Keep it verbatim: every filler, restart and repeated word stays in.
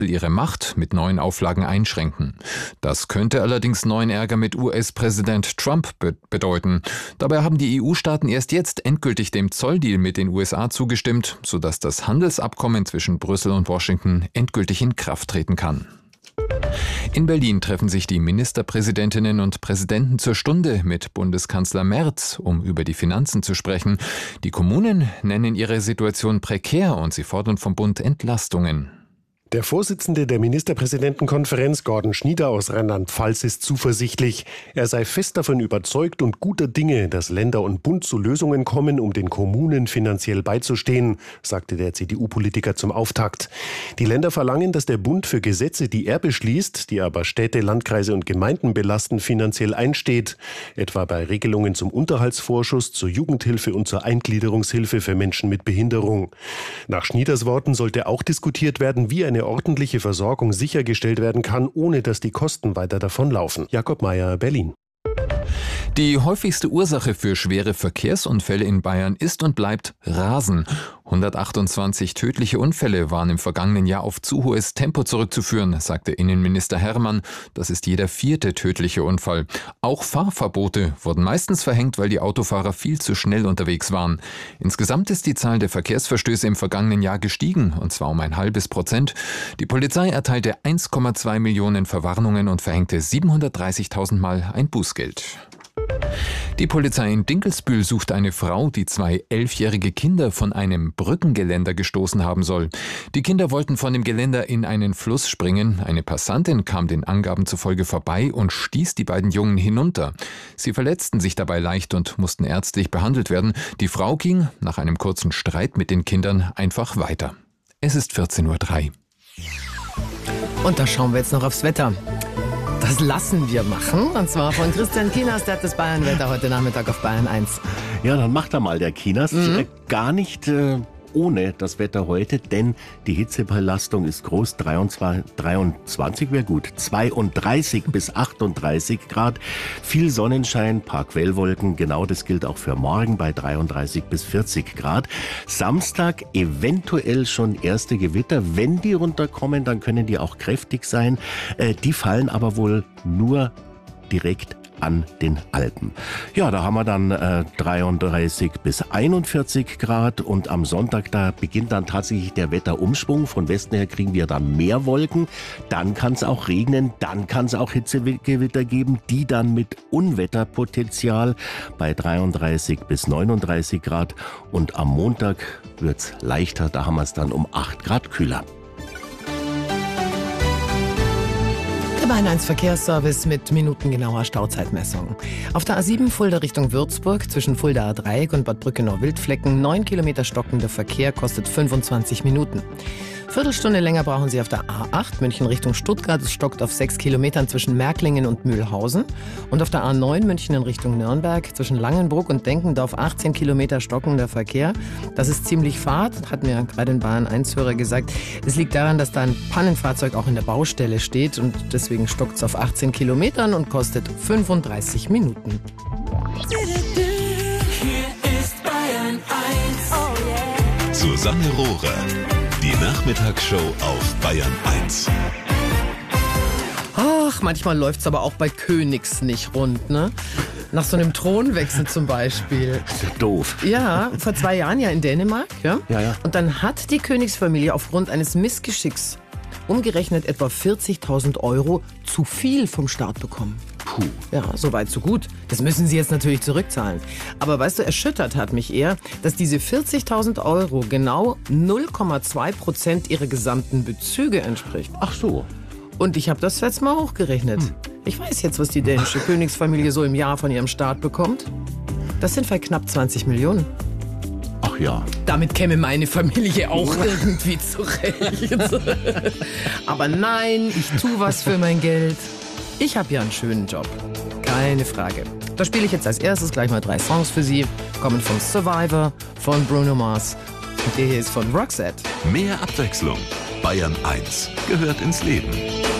Apple ihre Macht mit neuen Auflagen einschränken. Das könnte allerdings neuen Ärger mit U S-Präsident Trump be- bedeuten. Dabei haben die E U-Staaten erst jetzt endgültig dem Zolldeal mit den U S A zugestimmt, sodass das Handelsabkommen zwischen Brüssel und Washington endgültig in Kraft treten kann. In Berlin treffen sich die Ministerpräsidentinnen und Präsidenten zur Stunde mit Bundeskanzler Merz, um über die Finanzen zu sprechen. Die Kommunen nennen ihre Situation prekär und sie fordern vom Bund Entlastungen. Der Vorsitzende der Ministerpräsidentenkonferenz, Gordon Schnieder aus Rheinland-Pfalz, ist zuversichtlich. Er sei fest davon überzeugt und guter Dinge, dass Länder und Bund zu Lösungen kommen, um den Kommunen finanziell beizustehen, sagte der C D U-Politiker zum Auftakt. Die Länder verlangen, dass der Bund für Gesetze, die er beschließt, die aber Städte, Landkreise und Gemeinden belasten, finanziell einsteht. Etwa bei Regelungen zum Unterhaltsvorschuss, zur Jugendhilfe und zur Eingliederungshilfe für Menschen mit Behinderung. Nach Schnieders Worten sollte auch diskutiert werden, wie eine ordentliche Versorgung sichergestellt werden kann, ohne dass die Kosten weiter davonlaufen. Jakob Mayer, Berlin. Die häufigste Ursache für schwere Verkehrsunfälle in Bayern ist und bleibt Rasen. hundertachtundzwanzig tödliche Unfälle waren im vergangenen Jahr auf zu hohes Tempo zurückzuführen, sagte Innenminister Herrmann. Das ist jeder vierte tödliche Unfall. Auch Fahrverbote wurden meistens verhängt, weil die Autofahrer viel zu schnell unterwegs waren. Insgesamt ist die Zahl der Verkehrsverstöße im vergangenen Jahr gestiegen, und zwar um ein halbes Prozent. Die Polizei erteilte eins Komma zwei Millionen Verwarnungen und verhängte siebenhundertdreißigtausend Mal ein Bußgeld. Die Polizei in Dinkelsbühl sucht eine Frau, die zwei elfjährige Kinder von einem Brückengeländer gestoßen haben soll. Die Kinder wollten von dem Geländer in einen Fluss springen. Eine Passantin kam den Angaben zufolge vorbei und stieß die beiden Jungen hinunter. Sie verletzten sich dabei leicht und mussten ärztlich behandelt werden. Die Frau ging nach einem kurzen Streit mit den Kindern einfach weiter. Es ist vierzehn Uhr drei. Und da schauen wir jetzt noch aufs Wetter. Das lassen wir machen, und zwar von Christian Kienast, der hat das Bayernwetter heute Nachmittag auf Bayern eins. Ja, dann macht er mal, der Kienast. Mhm. Äh, gar nicht äh, ohne das Wetter heute, denn die Hitzebelastung ist groß. dreiundzwanzig, dreiundzwanzig wäre gut. zweiunddreißig bis achtunddreißig Grad. Viel Sonnenschein, paar Quellwolken. Genau das gilt auch für morgen bei dreiunddreißig bis vierzig Grad. Samstag eventuell schon erste Gewitter. Wenn die runterkommen, dann können die auch kräftig sein. Äh, die fallen aber wohl nur direkt an den Alpen. Ja, da haben wir dann äh, dreiunddreißig bis einundvierzig Grad, und am Sonntag, da beginnt dann tatsächlich der Wetterumschwung. Von Westen her kriegen wir dann mehr Wolken, dann kann es auch regnen, dann kann es auch Hitzegewitter geben, die dann mit Unwetterpotenzial bei dreiunddreißig bis neununddreißig Grad, und am Montag wird es leichter, da haben wir es dann um acht Grad kühler. Bayern eins Verkehrsservice mit minutengenauer Stauzeitmessung. Auf der A sieben Fulda Richtung Würzburg zwischen Fuldaer Dreieck und Bad Brückenau-Wildflecken neun Kilometer stockender Verkehr, kostet fünfundzwanzig Minuten. Viertelstunde länger brauchen Sie auf der A acht München Richtung Stuttgart. Es stockt auf sechs Kilometern zwischen Märklingen und Mühlhausen. Und auf der A neun München in Richtung Nürnberg zwischen Langenbruck und Denkendorf achtzehn Kilometer stockender Verkehr. Das ist ziemlich fad, hat mir gerade ein Bayern eins Hörer gesagt. Es liegt daran, dass da ein Pannenfahrzeug auch in der Baustelle steht, und deswegen stockt es auf achtzehn Kilometern und kostet fünfunddreißig Minuten. Hier ist Bayern eins. Oh yeah. Susanne Rohrer. Die Nachmittagsshow auf Bayern eins. Ach, manchmal läuft's aber auch bei Königs nicht rund, ne? Nach so einem Thronwechsel zum Beispiel. Das ist doof. Ja, vor zwei Jahren ja in Dänemark. Ja? Ja, ja. Und dann hat die Königsfamilie aufgrund eines Missgeschicks umgerechnet etwa vierzigtausend Euro zu viel vom Staat bekommen. Puh. Ja, so weit, so gut. Das müssen sie jetzt natürlich zurückzahlen. Aber weißt du, erschüttert hat mich eher, dass diese vierzigtausend Euro genau null Komma zwei Prozent ihrer gesamten Bezüge entspricht. Ach so. Und ich habe das jetzt mal hochgerechnet. Hm. Ich weiß jetzt, was die dänische Königsfamilie so im Jahr von ihrem Staat bekommt. Das sind vielleicht knapp zwanzig Millionen. Ach ja. Damit käme meine Familie auch irgendwie zurecht. Aber nein, ich tue was für mein Geld. Ich habe ja einen schönen Job. Keine Frage. Da spiele ich jetzt als erstes gleich mal drei Songs für Sie. Kommen von Survivor, von Bruno Mars. Und der hier ist von Roxette. Mehr Abwechslung. Bayern eins gehört ins Leben.